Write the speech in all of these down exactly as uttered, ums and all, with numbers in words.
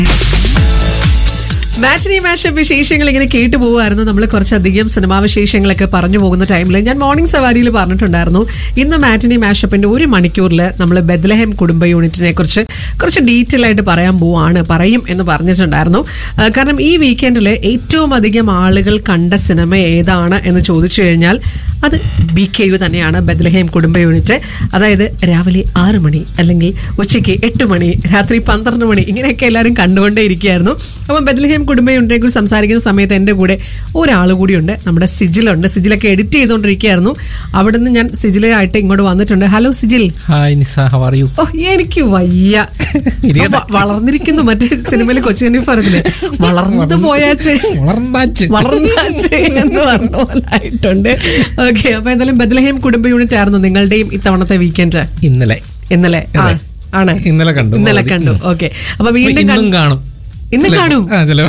മാറ്റിനി mashup വിശേഷങ്ങൾ ഇങ്ങനെ കേട്ടു പോകുമായിരുന്നു. നമ്മൾ കുറച്ചധികം സിനിമാ വിശേഷങ്ങളൊക്കെ പറഞ്ഞു പോകുന്ന ടൈമിൽ ഞാൻ മോർണിംഗ് സവാരിയിൽ പറഞ്ഞിട്ടുണ്ടായിരുന്നു, ഇന്ന് മാറ്റിനി മാഷപ്പിന്റെ ഒരു മണിക്കൂറിൽ നമ്മൾ ബെത്ലഹേം കുടുംബ യൂണിറ്റിനെ കുറിച്ച് കുറച്ച് ഡീറ്റെയിൽ ആയിട്ട് പറയാൻ പോവാണ് പറയും എന്ന് പറഞ്ഞിട്ടുണ്ടായിരുന്നു. കാരണം ഈ വീക്കെൻഡിൽ ഏറ്റവും അധികം ആളുകൾ കണ്ട സിനിമ ഏതാണ് എന്ന് ചോദിച്ചു കഴിഞ്ഞാൽ അത് ബി കെ യു തന്നെയാണ്, ബെത്ലഹേം കുടുംബ യൂണിറ്റ്. അതായത് രാവിലെ ആറ് മണി അല്ലെങ്കിൽ ഉച്ചയ്ക്ക് എട്ട് മണി, രാത്രി പന്ത്രണ്ട് മണി, ഇങ്ങനെയൊക്കെ എല്ലാവരും കണ്ടുകൊണ്ടേ ഇരിക്കുകയായിരുന്നു. അപ്പം ബെത്ലഹേം കുടുംബ യൂണിറ്റിനെ കുറിച്ച് സംസാരിക്കുന്ന സമയത്ത് എൻ്റെ കൂടെ ഒരാൾ കൂടിയുണ്ട്, നമ്മുടെ സിജിലുണ്ട്. സിജിലൊക്കെ എഡിറ്റ് ചെയ്തുകൊണ്ടിരിക്കുകയായിരുന്നു. അവിടെ നിന്ന് ഞാൻ സിജിലായിട്ട് ഇങ്ങോട്ട് വന്നിട്ടുണ്ട്. Hello Sijil. Hi Nisa, how are you? ഓ എനിക്ക് വയ്യ, വളർന്നിരിക്കുന്നു. മറ്റേ സിനിമയിൽ കൊച്ചു കന്നിഫറത്തില് വളർന്നു പോയാച്ചേ വളർന്നാച്ചേ എന്ന് പറഞ്ഞ പോലെ ആയിട്ടുണ്ട്. ഓക്കെ, അപ്പൊ എന്തായാലും ബെത്ലഹേം കുടുംബ യൂണിറ്റ് ആയിരുന്നു നിങ്ങളുടെയും ഇത്തവണത്തെ വീക്കെൻഡ്? ഇന്നലെ ഇന്നലെ ആണ് ഇന്നലെ കണ്ടു ഇന്നലെ കണ്ടു ഓക്കെ. അപ്പൊ വീണ്ടും കാണും ഇന്ന് കാണും.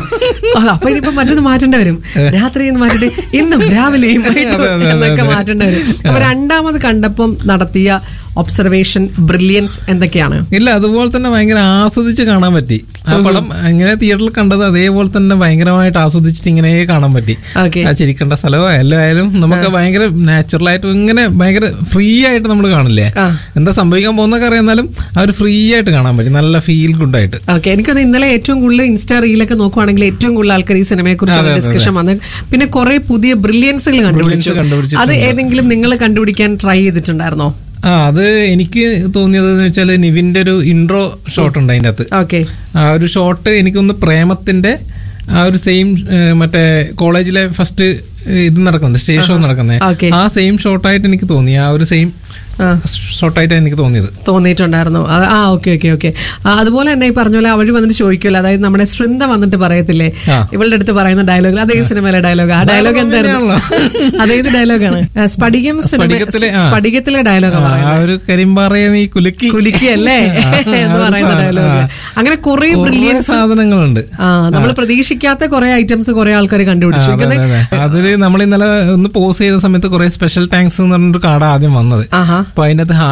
അപ്പൊ ഇനിയിപ്പോ മറ്റത് മാറ്റേണ്ടി വരും, രാത്രി മാറ്റിട്ട് ഇന്നും രാവിലെയും എന്നൊക്കെ മാറ്റേണ്ടി വരും. അപ്പൊ രണ്ടാമത് കണ്ടപ്പം നടത്തിയ ഒബ്സർവേഷൻ, ബ്രില്യൻസ് എന്തൊക്കെയാണ്? ഇല്ല, അതുപോലെ തന്നെ ഭയങ്കര ആസ്വദിച്ച് കാണാൻ പറ്റി ആ പടം. ഇങ്ങനെ തിയേറ്ററിൽ കണ്ടത് അതേപോലെ തന്നെ ഭയങ്കരമായിട്ട് ആസ്വദിച്ചിട്ട് ഇങ്ങനെ കാണാൻ പറ്റി. ആ ചിരിക്കേണ്ട സ്ഥലമോ എല്ലായാലും നമുക്ക് ഭയങ്കര നാച്ചുറൽ ആയിട്ട് ഇങ്ങനെ ഭയങ്കര ഫ്രീ ആയിട്ട് നമ്മൾ കാണില്ലേ, എന്താ സംഭവിക്കാൻ പോകുന്നൊക്കെ അറിയാന്നാലും ആ ഒരു ഫ്രീ ആയിട്ട് കാണാൻ പറ്റി, നല്ല ഫീൽ ഗുഡ് ആയിട്ട്. ഓക്കെ, എനിക്കൊന്ന് ഇന്നലെ ഏറ്റവും കൂടുതൽ ഇൻസ്റ്റാ റീലൊക്കെ നോക്കുവാണെങ്കിൽ ഏറ്റവും കൂടുതൽ ആൾക്കാർ ഈ സിനിമയെ കുറിച്ച് ഡിസ്കഷൻ വന്ന് പിന്നെ കുറെ പുതിയ ബ്രില്യൻസുകൾ കണ്ടുപിടിച്ചു. അത് ഏതെങ്കിലും നിങ്ങൾ കണ്ടുപിടിക്കാൻ ട്രൈ ചെയ്തിട്ടുണ്ടായിരുന്നോ? ആ, അത് എനിക്ക് തോന്നിയത് എന്ന് വെച്ചാല് നിവിന്റെ ഒരു ഇൻട്രോ ഷോട്ട് ഉണ്ട് അതിന്റെ അകത്ത്. ഓക്കെ, ആ ഒരു ഷോട്ട് എനിക്കൊന്ന് പ്രേമത്തിന്റെ ആ ഒരു സെയിം മറ്റേ കോളേജിലെ ഫസ്റ്റ് ഇത് നടക്കുന്നുണ്ട്, സ്റ്റേജ് ഷോ നടക്കുന്നത്, ആ സെയിം ഷോട്ടായിട്ട് എനിക്ക് തോന്നി. ആ ഒരു സെയിം ഷോട്ടായിട്ട് എനിക്ക് തോന്നിയത് തോന്നിയിട്ടുണ്ടായിരുന്നു. ആ ഓക്കെ ഓക്കെ ഓക്കെ അതുപോലെ തന്നെ ഈ പറഞ്ഞ പോലെ അവര് വന്നിട്ട് ചോദിക്കുമല്ലോ, അതായത് നമ്മുടെ ശൃന്ദ വന്നിട്ട് പറയത്തില്ലേ ഇവളുടെ അടുത്ത് പറയുന്ന ഡയലോഗ്, അതേ സിനിമയിലെ ഡയലോഗ്. ആ ഡയലോഗ് എന്തായിരുന്നു? അതേത് ഡയലോഗാണ്? സ്ഫടികം സ്ഫടികത്തിലെ ഡയലോഗ്, കരിമ്പാറയെ നീ കുലുക്കി കുലുക്കി അല്ലേ എന്ന് പറയുന്ന ഡയലോഗ്. അങ്ങനെ കുറെ ബ്രില്യൻസ് സാധനങ്ങളുണ്ട്. ആ, നമ്മൾ പ്രതീക്ഷിക്കാത്ത കുറെ ഐറ്റംസ് കുറെ ആൾക്കാർ കണ്ടുപിടിച്ചു. അതില് നമ്മൾ ഇന്നലെ ഒന്ന് പോസ് ചെയ്ത സമയത്ത് കുറെ സ്പെഷ്യൽ താങ്ക്സ് എന്ന് പറഞ്ഞൊരു കാർഡ് ആദ്യം വന്നത്. അപ്പൊ അതിനകത്ത്